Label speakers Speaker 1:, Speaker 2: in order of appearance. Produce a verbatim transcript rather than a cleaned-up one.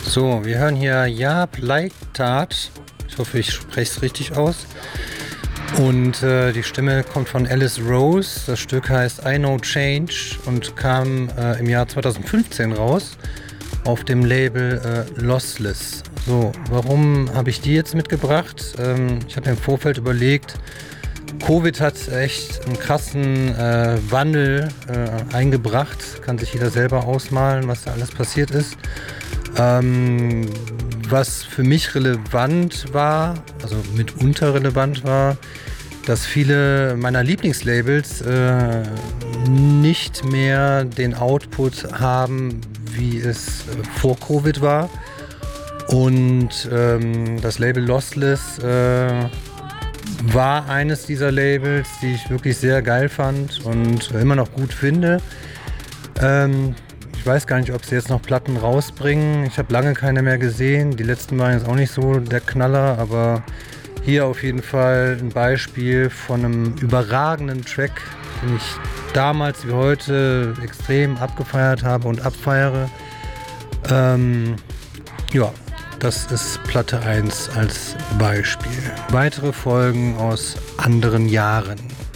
Speaker 1: So, wir hören hier Jaap Leichtart. Ich hoffe, ich spreche es richtig aus. Und äh, die Stimme kommt von Alice Rose. Das Stück heißt I Know Change und kam äh, im Jahr zweitausendfünfzehn raus auf dem Label äh, Lossless. So, warum habe ich die jetzt mitgebracht? Ähm, ich habe mir im Vorfeld überlegt, Covid hat echt einen krassen äh, Wandel äh, eingebracht. Kann sich jeder selber ausmalen, was da alles passiert ist. Ähm, was für mich relevant war, also mitunter relevant war, dass viele meiner Lieblingslabels äh, nicht mehr den Output haben, wie es äh, vor Covid war. Und ähm, das Label Lossless äh, war eines dieser Labels, die ich wirklich sehr geil fand und immer noch gut finde. Ähm, ich weiß gar nicht, ob sie jetzt noch Platten rausbringen. Ich habe lange keine mehr gesehen. Die letzten waren jetzt auch nicht so der Knaller, aber hier auf jeden Fall ein Beispiel von einem überragenden Track, den ich damals wie heute extrem abgefeiert habe und abfeiere. Ähm, ja, das ist Platte eins als Beispiel. Weitere Folgen aus anderen Jahren.